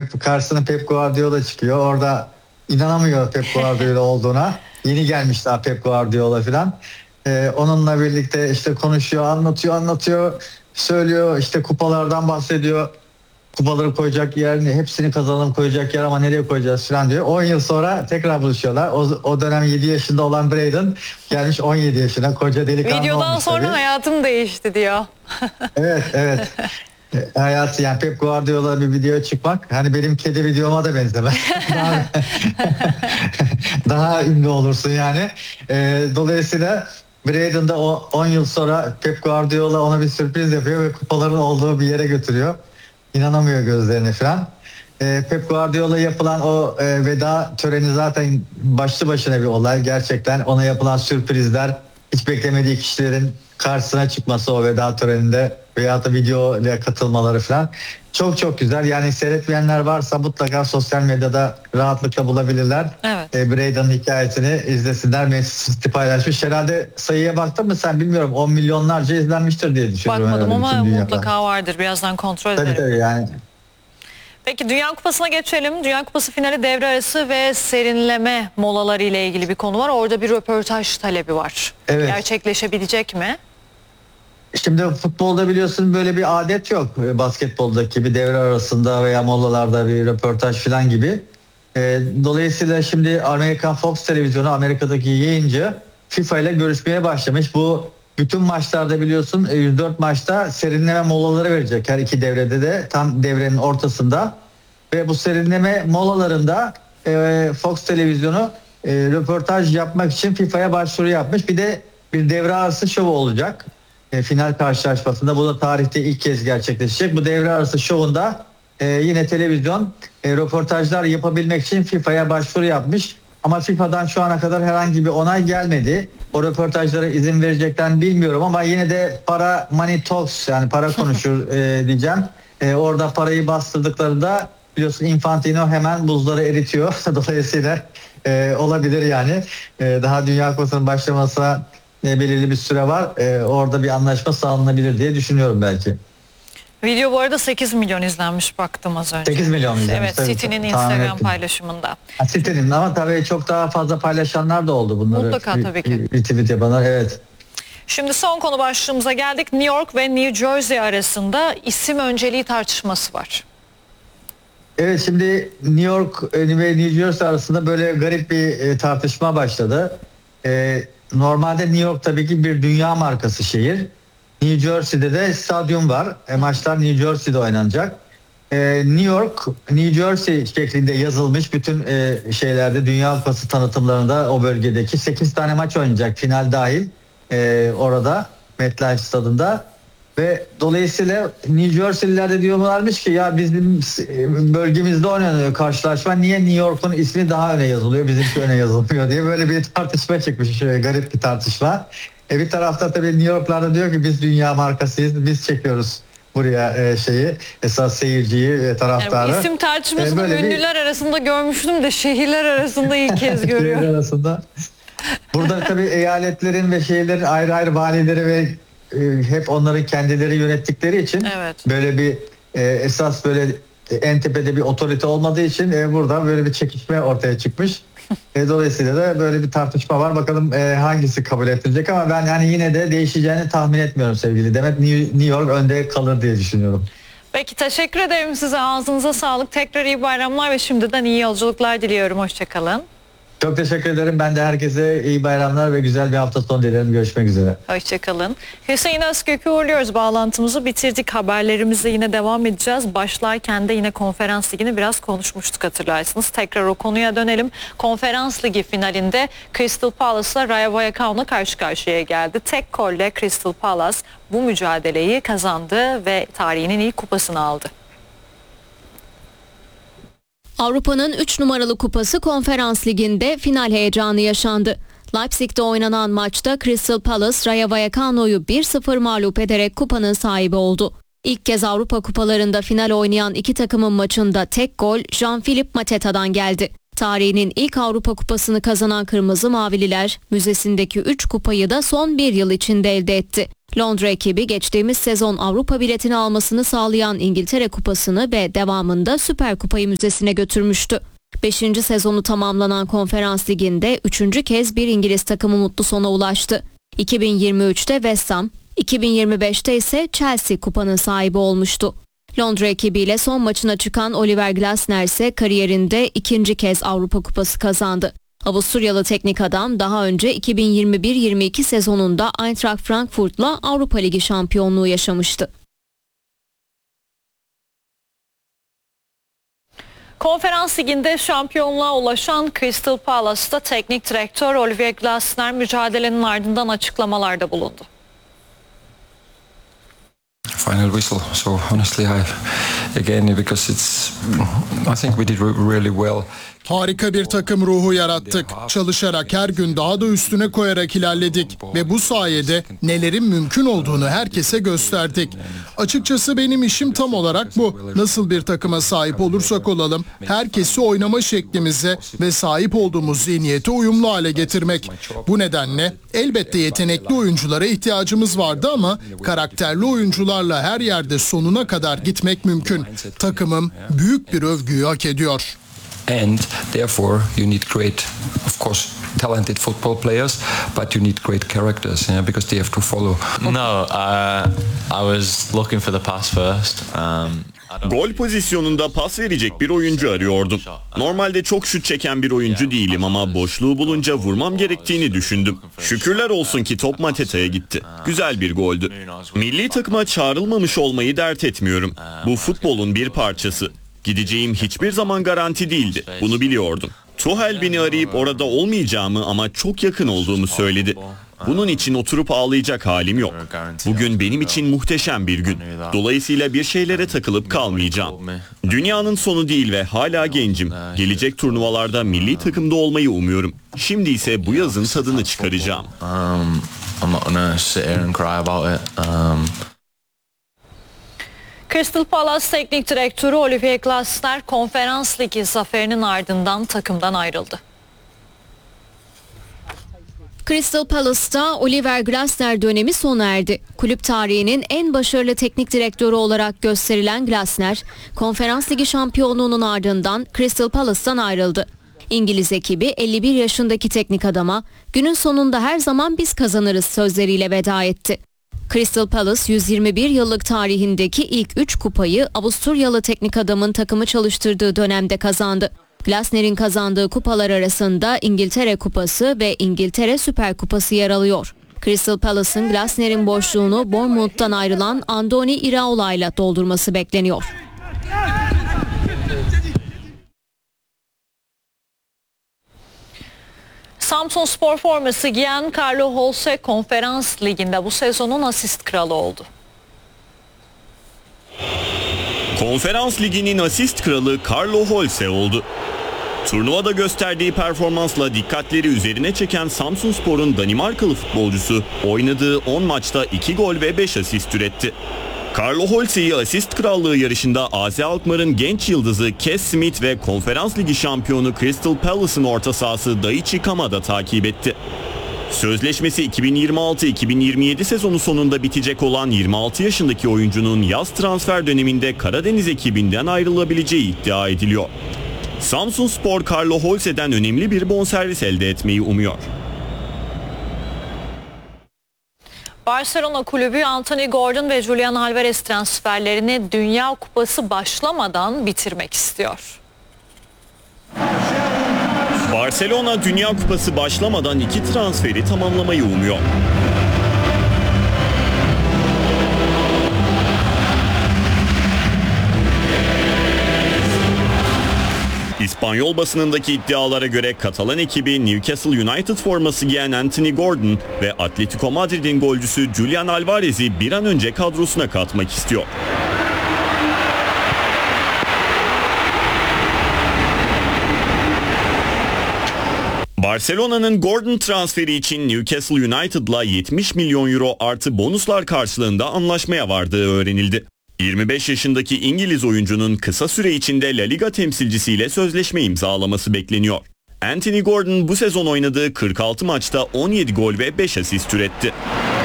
karşısına Pep Guardiola çıkıyor. Orada inanamıyor Pep Guardiola olduğuna. Yeni gelmiş daha Pep Guardiola falan. Onunla birlikte işte konuşuyor, anlatıyor, söylüyor, işte kupalardan bahsediyor. Kupaları koyacak yer ne? Hepsini kazanalım, koyacak yer ama nereye koyacağız falan diyor. 10 yıl sonra tekrar buluşuyorlar. O dönem 7 yaşında olan Braden gelmiş 17 yaşına, koca delikanlı Videodan olmuş sonra tabii. hayatım değişti diyor. Evet. Hayatı, yani Pep Guardiola bir video çıkmak hani benim kedi videoma da benzemez. Daha ünlü olursun yani. Dolayısıyla Braden da 10 yıl sonra Pep Guardiola ona bir sürpriz yapıyor ve kupaların olduğu bir yere götürüyor. İnanamıyor gözlerine falan. Pep Guardiola yapılan o veda töreni zaten başlı başına bir olay. Gerçekten ona yapılan sürprizler, hiç beklemediği kişilerin karşısına çıkması o veda töreninde veya da video ile katılmaları falan. Çok güzel. Yani seyretmeyenler varsa mutlaka sosyal medyada rahatlıkla bulabilirler. Evet. Braden'ın hikayesini izlesinler. Manchester City paylaşmış. Herhalde sayıya baktın mı sen, bilmiyorum. 10 milyonlarca izlenmiştir diye düşünüyorum. Bakmadım ama mutlaka vardır. Birazdan kontrol ederim. Tabii yani. Peki Dünya Kupası'na geçelim. Dünya Kupası finali devre arası ve serinleme molaları ile ilgili bir konu var. Orada bir röportaj talebi var. Evet. Gerçekleşebilecek mi? Şimdi futbolda biliyorsun böyle bir adet yok. Basketboldaki bir devre arasında veya molalarda bir röportaj falan gibi. Dolayısıyla şimdi Amerikan Fox televizyonu, Amerika'daki yayıncı FIFA ile görüşmeye başlamış. Bu bütün maçlarda biliyorsun 104 maçta serinleme molaları verecek her iki devrede de, tam devrenin ortasında. Ve bu serinleme molalarında Fox televizyonu röportaj yapmak için FIFA'ya başvuru yapmış. Bir de bir devre arası şovu olacak. Final karşılaşmasında, bu da tarihte ilk kez gerçekleşecek. Bu devre arası şovunda yine televizyon röportajlar yapabilmek için FIFA'ya başvuru yapmış. Ama FIFA'dan şu ana kadar herhangi bir onay gelmedi. O röportajlara izin vereceklerini bilmiyorum ama yine de money talks, yani para konuşur diyeceğim. Orada parayı bastırdıklarında biliyorsun Infantino hemen buzları eritiyor. Dolayısıyla olabilir yani. Daha Dünya Kupası'nın başlamasına belirli bir süre var. Orada bir anlaşma sağlanabilir diye düşünüyorum belki. Video bu arada 8 milyon izlenmiş, baktım az önce. 8 milyon izlenmiş. Evet, City'nin Instagram paylaşımında. City'nin ama tabii çok daha fazla paylaşanlar da oldu bunları. Mutlaka tabii ki. Retweet yapanlar, evet. Şimdi son konu başlığımıza geldik. New York ve New Jersey arasında isim önceliği tartışması var. Evet, şimdi New York ve New Jersey arasında böyle garip bir tartışma başladı. Normalde New York tabii ki bir dünya markası şehir. New Jersey'de de stadyum var. Maçlar New Jersey'de oynanacak. New York, New Jersey şeklinde yazılmış bütün şeylerde, Dünya Kupası tanıtımlarında o bölgedeki 8 tane maç oynayacak, final dahil orada MetLife stadında. Ve dolayısıyla New Jersey'liler de diyorlarmış ki ya bizim bölgemizde oynanıyor karşılaşma, niye New York'un ismi daha öne yazılıyor, bizimki öne yazılmıyor diye böyle bir tartışma çıkmış, şöyle garip bir tartışma. Bir tarafta tabii New York'larda diyor ki biz dünya markasıyız, biz çekiyoruz buraya esas seyirciyi ve taraftarı. Yani isim tartışmasını ünlüler arasında görmüştüm de şehirler arasında ilk kez görüyorum. Şehirler arasında. Burada tabii eyaletlerin ve şehirlerin ayrı ayrı valileri ve hep onların kendileri yönettikleri için böyle bir esas böyle en tepede bir otorite olmadığı için burada böyle bir çekişme ortaya çıkmış. Dolayısıyla da böyle bir tartışma var. Bakalım hangisi kabul edilecek, ama ben yani yine de değişeceğini tahmin etmiyorum sevgili Demet. New York önde kalır diye düşünüyorum. Peki, teşekkür ederim size. Ağzınıza sağlık. Tekrar iyi bayramlar ve şimdiden iyi yolculuklar diliyorum. Hoşçakalın. Çok teşekkür ederim. Ben de herkese iyi bayramlar ve güzel bir hafta sonu dilerim. Görüşmek üzere. Hoşçakalın. Hüseyin Özkök'ü uğurluyoruz. Bağlantımızı bitirdik. Haberlerimize yine devam edeceğiz. Başlarken de yine Konferans Ligi'ni biraz konuşmuştuk, hatırlarsınız. Tekrar o konuya dönelim. Konferans Ligi finalinde Crystal Palace'la Rayo Vallecano karşı karşıya geldi. Tek golle Crystal Palace bu mücadeleyi kazandı ve tarihinin ilk kupasını aldı. Avrupa'nın 3 numaralı kupası Konferans Ligi'nde final heyecanı yaşandı. Leipzig'te oynanan maçta Crystal Palace Rayo Vallecano'yu 1-0 mağlup ederek kupanın sahibi oldu. İlk kez Avrupa kupalarında final oynayan iki takımın maçında tek gol Jean-Philippe Mateta'dan geldi. Tarihinin ilk Avrupa Kupası'nı kazanan Kırmızı Mavililer müzesindeki 3 kupayı da son bir yıl içinde elde etti. Londra ekibi geçtiğimiz sezon Avrupa biletini almasını sağlayan İngiltere Kupası'nı ve devamında Süper Kupayı müzesine götürmüştü. 5. sezonu tamamlanan Konferans Ligi'nde 3. kez bir İngiliz takımı mutlu sona ulaştı. 2023'te West Ham, 2025'te ise Chelsea kupanın sahibi olmuştu. Londra ekibiyle son maçına çıkan Oliver Glasner ise kariyerinde 2. kez Avrupa Kupası kazandı. Avusturyalı teknik adam daha önce 2021-22 sezonunda Eintracht Frankfurt'la Avrupa Ligi şampiyonluğu yaşamıştı. Konferans Ligi'nde şampiyonluğa ulaşan Crystal Palace'ta teknik direktör Oliver Glasner mücadelenin ardından açıklamalarda bulundu. Final whistle. So honestly, because I think we did really well. Harika bir takım ruhu yarattık. Çalışarak her gün daha da üstüne koyarak ilerledik ve bu sayede nelerin mümkün olduğunu herkese gösterdik. Açıkçası benim işim tam olarak bu. Nasıl bir takıma sahip olursak olalım, herkesi oynama şeklimize ve sahip olduğumuz zihniyete uyumlu hale getirmek. Bu nedenle elbette yetenekli oyunculara ihtiyacımız vardı ama karakterli oyuncularla her yerde sonuna kadar gitmek mümkün. Takımım büyük bir övgüyü hak ediyor. And therefore you need great, of course, talented football players, but you need great characters, because they have to follow. No, I was looking for the pass first. Gol pozisyonunda pas verecek bir oyuncu arıyordum. Normalde çok şut çeken bir oyuncu değilim ama boşluğu bulunca vurmam gerektiğini düşündüm. Şükürler olsun ki top Mateta'ya gitti. Güzel bir goldü. Milli takıma çağrılmamış olmayı dert etmiyorum. Bu futbolun bir parçası. Gideceğim hiçbir zaman garanti değildi. Bunu biliyordum. Tuchel beni arayıp orada olmayacağımı ama çok yakın olduğumu söyledi. Bunun için oturup ağlayacak halim yok. Bugün benim için muhteşem bir gün. Dolayısıyla bir şeylere takılıp kalmayacağım. Dünyanın sonu değil ve hala gencim. Gelecek turnuvalarda milli takımda olmayı umuyorum. Şimdi ise bu yazın tadını çıkaracağım. Crystal Palace Teknik Direktörü Olivier Glasner Konferans Ligi zaferinin ardından takımdan ayrıldı. Crystal Palace'ta Oliver Glasner dönemi sona erdi. Kulüp tarihinin en başarılı teknik direktörü olarak gösterilen Glasner, Konferans Ligi şampiyonluğunun ardından Crystal Palace'tan ayrıldı. İngiliz ekibi 51 yaşındaki teknik adama "Günün sonunda her zaman biz kazanırız" sözleriyle veda etti. Crystal Palace 121 yıllık tarihindeki ilk 3 kupayı Avusturyalı teknik adamın takımı çalıştırdığı dönemde kazandı. Glasner'in kazandığı kupalar arasında İngiltere Kupası ve İngiltere Süper Kupası yer alıyor. Crystal Palace'ın Glasner'in boşluğunu Bournemouth'tan ayrılan Andoni Iraola'yla doldurması bekleniyor. Samsunspor forması giyen Carlo Holse Konferans Ligi'nde bu sezonun asist kralı oldu. Konferans Ligi'nin asist kralı Carlo Holse oldu. Turnuvada gösterdiği performansla dikkatleri üzerine çeken Samsunspor'un Danimarkalı futbolcusu oynadığı 10 maçta 2 gol ve 5 asist üretti. Carlo Holse'yi asist krallığı yarışında AZ Alkmaar'ın genç yıldızı Kes Smith ve Konferans Ligi şampiyonu Crystal Palace'ın orta sahası Daichi Kamada takip etti. Sözleşmesi 2026-2027 sezonu sonunda bitecek olan 26 yaşındaki oyuncunun yaz transfer döneminde Karadeniz ekibinden ayrılabileceği iddia ediliyor. Samsunspor Carlo Holse'den önemli bir bonservis elde etmeyi umuyor. Barcelona kulübü Anthony Gordon ve Julian Alvarez transferlerini Dünya Kupası başlamadan bitirmek istiyor. Barcelona Dünya Kupası başlamadan 2 transferi tamamlamayı umuyor. İspanyol basınındaki iddialara göre Katalan ekibi Newcastle United forması giyen Anthony Gordon ve Atletico Madrid'in golcüsü Julian Alvarez'i bir an önce kadrosuna katmak istiyor. Barcelona'nın Gordon transferi için Newcastle United'la 70 milyon euro artı bonuslar karşılığında anlaşmaya vardığı öğrenildi. 25 yaşındaki İngiliz oyuncunun kısa süre içinde La Liga temsilcisiyle sözleşme imzalaması bekleniyor. Anthony Gordon bu sezon oynadığı 46 maçta 17 gol ve 5 asist üretti.